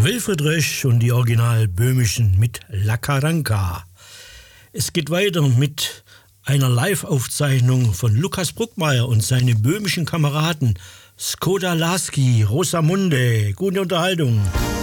Wilfried Rösch und die original böhmischen mit La Caranca. Es geht weiter mit einer Live-Aufzeichnung von Lukas Bruckmeier und seine böhmischen Kameraden Skoda Lasky, Rosamunde. Gute Unterhaltung.